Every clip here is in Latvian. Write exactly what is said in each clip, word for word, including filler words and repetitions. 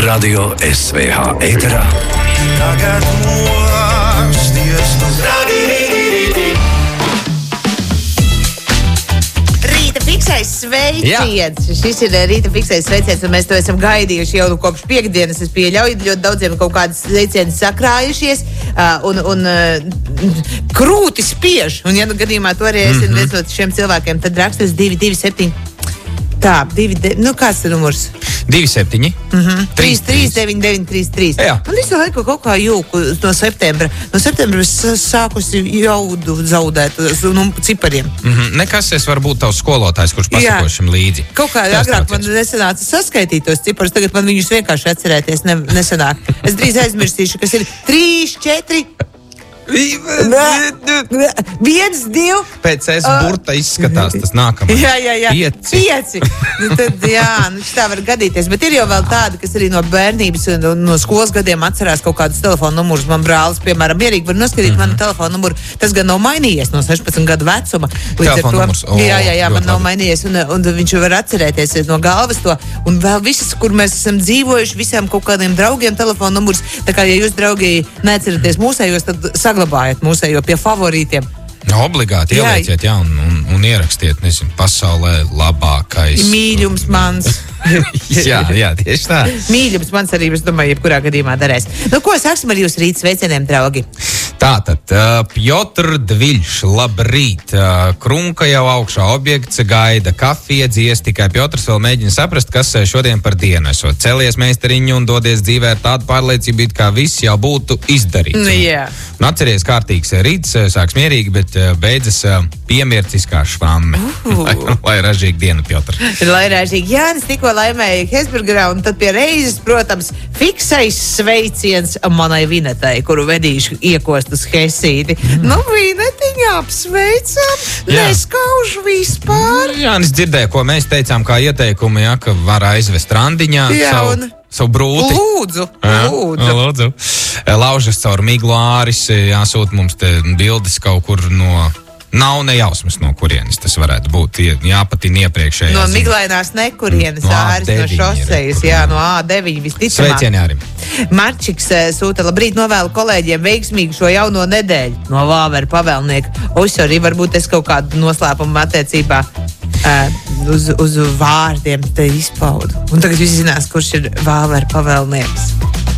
Radio S V H ēterā. Tagad mosties tu Rīta fiksais sveiciens. Jā. Šis ir Rīta fiksais sveiciens, un mēs to esam gaidījuši jau kopš piekdienas. Es pieļauju, ļoti daudziem kaut kādas sveicienas sakrājušies, uh, un, un uh, krūti spiež. Un ja nu gadījumā to arī esi mm-hmm. viens no šiem cilvēkiem, tad rakstas divi divi septiņi. Tā, divi, de, nu kāds ir numurs? divi septiņi. Mhm. trīs trīs deviņi deviņi trīs trīs. Jā. Un visu laiku kaut kā jūku no septembra. No septembra es sākusi jaudu zaudēt nu, cipariem. Mhm. Nekas, es varu būt tavs skolotājs, kurš pasako šim līdzi. Kaut kā agrāk man nesanāca saskaitīt tos ciparus, tagad man viņus vienkārši atcerēties ne, nesanāk. Es drīz aizmirstīšu, kas ir trīs, četri... Viens, divi. Pēc es burta izskatās tas nākamais. Jā, jā, jā. Pieci. Pieci. Nu, tad, jā, nu, tā var gadīties. Bet ir jau vēl tādi, kas arī no bērnības un, un no skolas gadiem atcerās kaut kādus telefonu numurus. Man brālis, piemēram, mierīgi var noskatīt mm-hmm. manu telefonu numuru. Tas gan nav mainījies no sešpadsmit gadu vecuma. Telefonu numurs. O, jā, jā, jā, man labi. nav mainījies. Un, un viņš var atcerēties no galvas to. Un vēl visas, kur mēs esam dzīvojuši, visiem kaut kādiem draugiem telefonu numurus. Tā kā, ja jūs, draugi, neatceraties mūsējos, tad saglabājiet mūsējo pie favorītiem. Obligāti ielieciet, jā, un, un, un ierakstiet, nezinu, pasaulē labākais. Mīļums mans. jā, jā, tieši tā. Mīļums mans arī, es domāju, jebkurā gadījumā darēs. Nu, ko sāksim ar jūsu rīt sveicieniem, draugi? Tātad, uh, Pjotr Dviļš, labrīt. Uh, krunka jau augšā, objekts gaida, kafija dzies, tikai Pjotrs vēl mēģina saprast, kas šodien par dienu esot. Celies meistariņu un dodies dzīvē ar tādu pārliecību, kā viss jau būtu izdarīts. Nu, jā. Un atceries, kārtīgs rīts, sāks mierīgi, bet uh, beidzas uh, piemircis kā švamme. Uh. lai, lai ražīgi diena, Pjotr. Lai ražīgi. Jānis tikko laimēja Hesburgerā, un tad pie reizes, protams, fiksais sveiciens manai Vinetai, kuru vedīšu iekost uz Hesīti. Mm. Nu, Vinetiņā apsveicam, neskauž vispār. Jānis dzirdēja, ko mēs teicām kā ieteikumi, ja, ka var aizvest randiņā Jā, savu, un... savu brūti. Lūdzu, Jā, lūdzu. lūdzu. Laužas caur miglu āris, jāsūt mums te bildes kaut kur no... Nav ne jausmas, no kurienes tas varētu būt. Jāpatina iepriekšējā. No miglainās nekurienes no āris, no šosejas, jā, no A deviņi visticamāk. Sveicieni arī. Marčiks sūta, labrīt, novēlu kolēģiem veiksmīgu šo jauno nedēļu no Vāveru pavēlnieka. Uzsori, varbūt es kaut kādu noslēpumu attiecībā uh, uz, uz vārdiem te izpaudu. Un tagad visi zinās, kurš ir Vāveru pavēlnieks.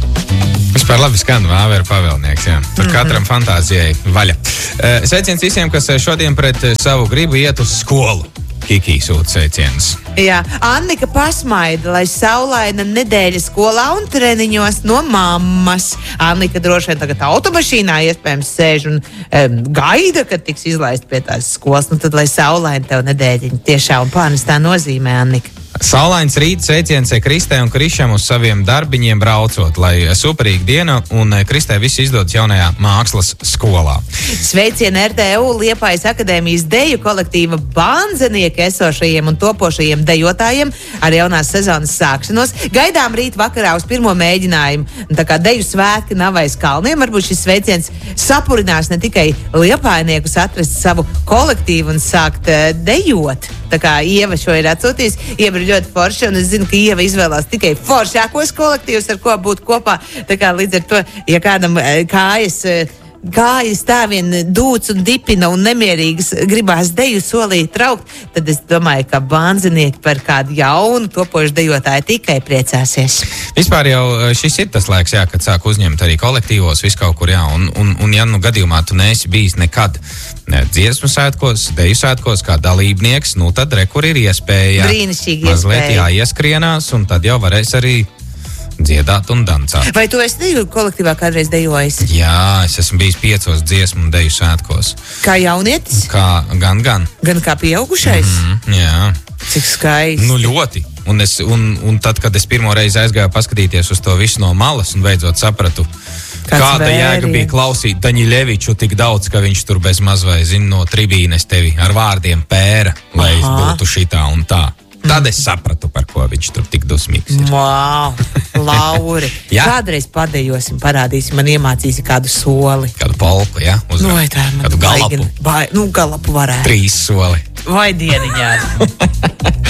Vispār labi skan Vāveru pavēlnieks, jā. Tur mm-hmm. katram fantāzijai vaļa. Sveiciens visiem, kas šodien pret savu gribu iet uz skolu. Kiki sūta sveiciens. Jā, Annika pasmaida, lai saulaina nedēļa skolā un treniņos no mammas. Annika droši vien tagad automašīnā iespējams sēž un um, gaida, kad tiks izlaist pie tās skolas. Nu tad, lai saulaina tev nedēļiņu tiešām pārnes tā nozīmē, Annika. Saulains rīts sveiciens Kristē un Krišam uz saviem darbiņiem braucot, lai superīga diena un Kristē viss izdodas jaunajā mākslas skolā. Sveicieni R T U Liepājas akadēmijas deju kolektīva bandzenieki esošajiem un topošajiem dejotājiem ar jaunās sezonas sākšanos. Gaidām rīt vakarā uz pirmo mēģinājumu. Tā kā deju svētki nav aiz kalniem, varbūt šis sveiciens sapurinās ne tikai liepājniekus atrast savu kolektīvu un sākt uh, dejot. Tā kā Ieva šo ir atsūtījusi. Ieva ir ļoti forša, un es zinu, ka Ieva izvēlās tikai foršākos kolektīvus, ar ko būt kopā. Tā kā līdz ar to, ja kādam kājas, kājas tā vien dūts un dipina un nemierīgas gribās deju solī traukt, tad es domāju, ka bandzenieki par kādu jaunu topošu dejotāju tikai priecāsies. Vispār jau šis ir tas laiks, jā, kad sāk uzņemt arī kolektīvos, visu kaut kur, jā, un, un, un ja nu gadījumā tu neesi bijis nekad dziesmu svētkos, deju svētkos kā dalībnieks, nu tad re, kur ir iespēja Brīnišķīgi mazliet iespēja. jāieskrienās, un tad jau varēs arī dziedāt un dancāt. Vai tu esi deju kolektīvā kādreiz dejojis? Jā, es esmu bijis piecos dziesmu un deju svētkos. Kā jaunietis? Kā, gan, gan. Gan kā pieaugušais? Mm, jā. Cik skaisti. Nu ļoti. Un, es, un, un tad, kad es pirmo reizi aizgāju paskatīties uz to visu no malas un beidzot sapratu, Kāds kāda vēri. Jēga bija klausīt Daņiļeviču tik daudz, ka viņš tur bez maz vai zin no tribīnes tevi ar vārdiem pēra, lai es būtu šitā un tā. Tad es sapratu, par ko viņš tur tik dusmīgs ir. Wow, Lauri. Kādreiz padejosim, parādīsim, man iemācīsi kādu soli. Kādu polku, jā? Ja? Nu, tā, kādu galapu. Vai, nu, galapu varētu. Trīs soli. Vai dieniņā.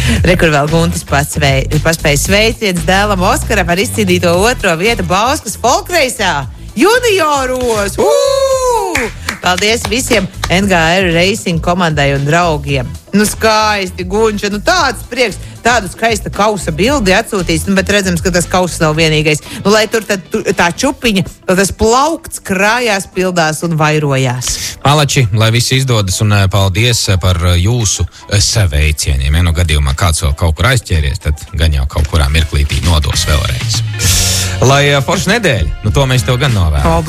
Rekur vēl Guntis paspēja sveiciens dēlam Oskaram par izcīnīto otro vietu Bauskas folkreisā junioros. Uu! Paldies visiem N G R Racing komandai un draugiem. Nu skaisti, Gunča, nu tāds prieks, tādu skaista kausa bildi atsūtīs, nu, bet redzams, ka tas kauss nav vienīgais. Nu, lai tur tad, tu, tā čupiņa, tas plaukts krājās, pildās un vairojās. Malači, lai viss izdodas un paldies par jūsu sveicieniem. Ja nu gadījumā kāds vēl kaut kur aizķēries, tad gan jau kaut kurā mirklītī nodos vēlreiz. Lai forša nedēļa, nu to mēs tev gan novēlam.